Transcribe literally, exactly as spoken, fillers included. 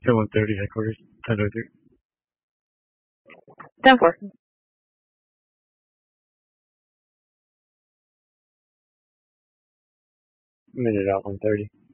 ten one thirty headquarters. ten oh three. ten four. Minute out one thirty.